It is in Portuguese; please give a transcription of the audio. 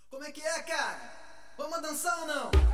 Como é que é, cara? Vamos dançar ou não?